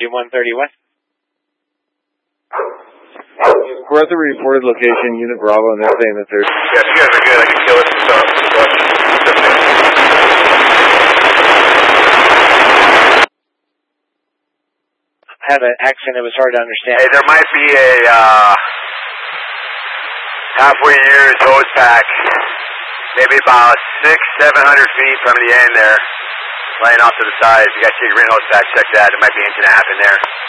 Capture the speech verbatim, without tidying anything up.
one thirty west. We're at the reported location, Unit Bravo, and they're saying that there's... Yeah, if you guys are good, I can kill it and stuff. Had an accent, it was hard to understand. Hey, there might be a uh, halfway years hose pack, maybe about six, seven hundred feet from the end there, laying off to the side. If you guys see a green hose pack, check that. There might be an inch and a half in there.